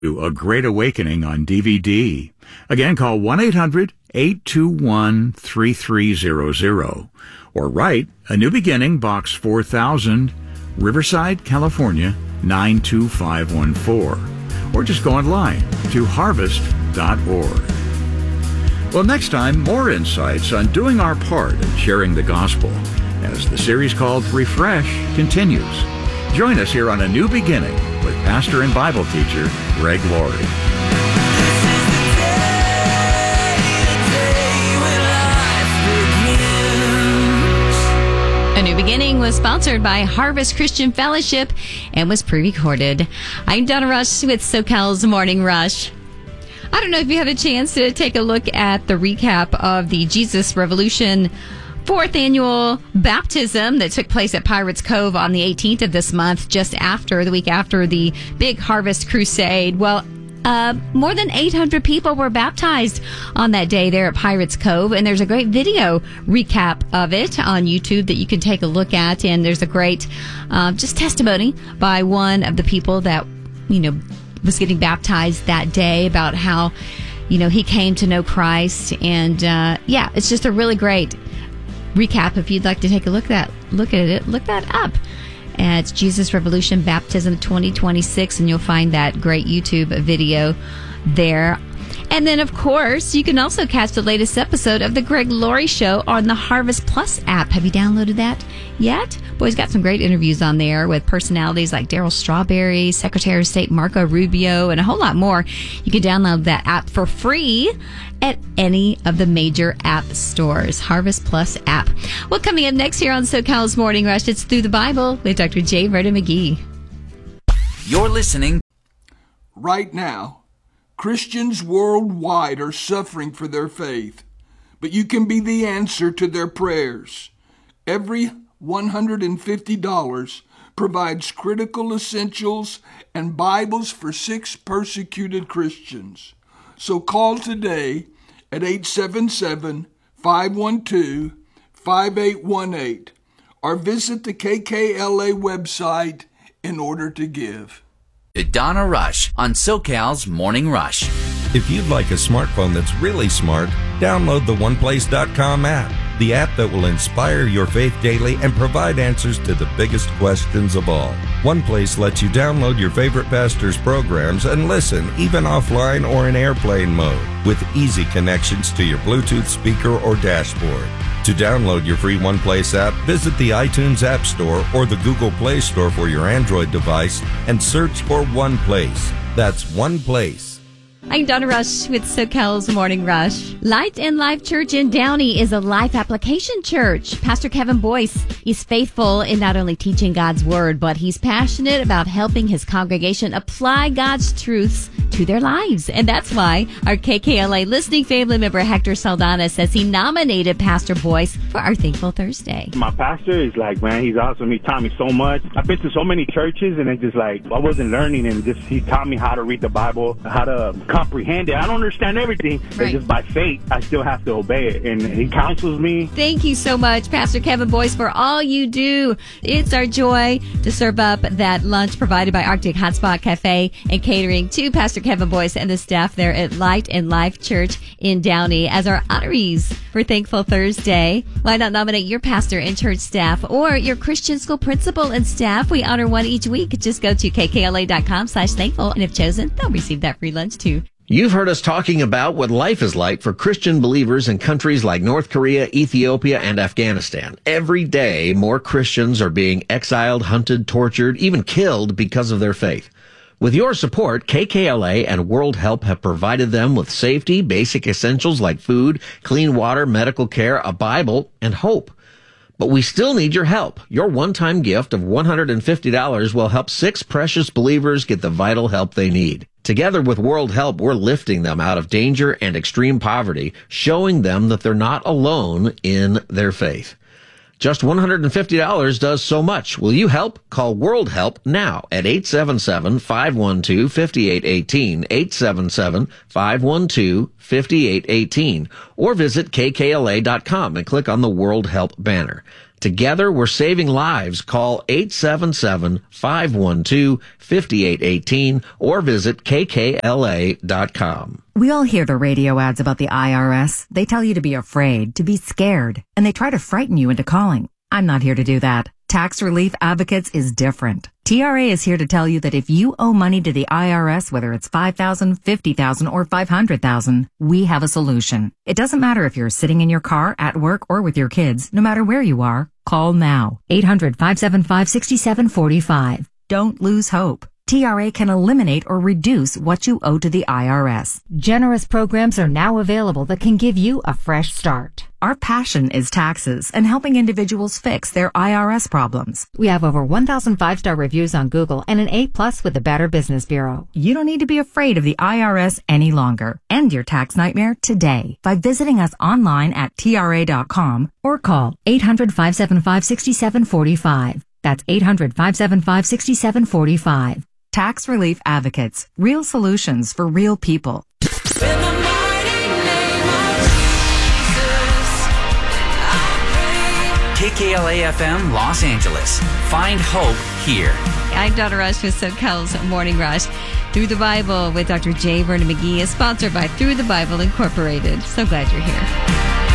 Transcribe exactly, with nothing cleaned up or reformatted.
A Great Awakening on D V D. Again, call one eight hundred eight two one three three zero zero or write A New Beginning, Box four thousand, Riverside, California, nine two five one four. Or just go online to harvest dot org. Well, next time, more insights on doing our part in sharing the gospel as the series called Refresh continues. Join us here on A New Beginning with pastor and Bible teacher Greg Laurie. A New Beginning was sponsored by Harvest Christian Fellowship and was pre-recorded. I'm Donna Rush with SoCal's Morning Rush. I don't know if you had a chance to take a look at the recap of the Jesus Revolution fourth annual baptism that took place at Pirates Cove on the eighteenth of this month, just after, the week after the big Harvest Crusade. Well, uh, more than eight hundred people were baptized on that day there at Pirates Cove, and there's a great video recap of it on YouTube that you can take a look at, and there's a great uh, just testimony by one of the people that, you know, was getting baptized that day about how, you know, he came to know Christ, and uh, yeah, it's just a really great recap. If you'd like to take a look at that, look at it, look that up. Uh, it's Jesus Revolution Baptism twenty twenty-six, and you'll find that great YouTube video there. And then, of course, you can also catch the latest episode of The Greg Laurie Show on the Harvest Plus app. Have you downloaded that yet? Boy, he's got some great interviews on there with personalities like Darryl Strawberry, Secretary of State Marco Rubio, and a whole lot more. You can download that app for free at any of the major app stores. Harvest Plus app. Well, coming up next here on SoCal's Morning Rush, it's Through the Bible with Doctor J. Verda McGee. You're listening. Right now, Christians worldwide are suffering for their faith, but you can be the answer to their prayers. Every one hundred fifty dollars provides critical essentials and Bibles for six persecuted Christians. So call today at eight seven seven, five one two, five eight one eight or visit the K K L A website in order to give. Donna Rush on SoCal's Morning Rush. If you'd like a smartphone that's really smart, download the one place dot com app, the app that will inspire your faith daily and provide answers to the biggest questions of all. OnePlace lets you download your favorite pastor's programs and listen, even offline or in airplane mode, with easy connections to your Bluetooth speaker or dashboard. To download your free OnePlace app, visit the iTunes App Store or the Google Play Store for your Android device and search for OnePlace. That's OnePlace. I'm Donna Rush with SoCal's Morning Rush. Light and Life Church in Downey is a life application church. Pastor Kevin Boyce is faithful in not only teaching God's Word, but he's passionate about helping his congregation apply God's truths to their lives. And that's why our K K L A listening family member Hector Saldana says he nominated Pastor Boyce for our Thankful Thursday. My pastor is like, man, he's awesome. He taught me so much. I've been to so many churches, and it's just like, I wasn't learning, and just he taught me how to read the Bible, how to comprehend it. I don't understand everything, but right. just by faith, I still have to obey it, and he counsels me. Thank you so much, Pastor Kevin Boyce, for all you do. It's our joy to serve up that lunch provided by Arctic Hotspot Cafe and catering to Pastor Kevin Boyce and the staff there at Light and Life Church in Downey as our honorees for Thankful Thursday. Why not nominate your pastor and church staff or your Christian school principal and staff? We honor one each week. Just go to K K L A dot com slash thankful, and if chosen, they'll receive that free lunch too. You've heard us talking about what life is like for Christian believers in countries like North Korea, Ethiopia, and Afghanistan. Every day, more Christians are being exiled, hunted, tortured, even killed because of their faith. With your support, K K L A and World Help have provided them with safety, basic essentials like food, clean water, medical care, a Bible, and hope. But we still need your help. Your one-time gift of one hundred fifty dollars will help six precious believers get the vital help they need. Together with World Help, we're lifting them out of danger and extreme poverty, showing them that they're not alone in their faith. Just one hundred fifty dollars does so much. Will you help? Call World Help now at eight seven seven, five one two, five eight one eight, eight seven seven, five one two, five eight one eight, or visit K K L A dot com and click on the World Help banner. Together, we're saving lives. Call eight seven seven, five one two, five eight one eight or visit k k l a dot com. We all hear the radio ads about the I R S. They tell you to be afraid, to be scared, and they try to frighten you into calling. I'm not here to do that. Tax Relief Advocates is different. T R A is here to tell you that if you owe money to the I R S, whether it's five thousand dollars, fifty thousand dollars, or five hundred thousand dollars, we have a solution. It doesn't matter if you're sitting in your car, at work, or with your kids. No matter where you are, call now. eight hundred, five seven five, six seven four five. Don't lose hope. T R A can eliminate or reduce what you owe to the I R S. Generous programs are now available that can give you a fresh start. Our passion is taxes and helping individuals fix their I R S problems. We have over one thousand five-star reviews on Google and an A plus with the Better Business Bureau. You don't need to be afraid of the I R S any longer. End your tax nightmare today by visiting us online at T R A dot com or call eight hundred, five seven five, six seven four five. That's eight hundred, five seven five, six seven four five. Tax Relief Advocates. Real solutions for real people. K K L A F M Los Angeles. Find hope here. I'm Donna Rush with SoCal's Morning Rush. Through the Bible with Doctor J. Vernon McGee is sponsored by Through the Bible Incorporated. So glad you're here.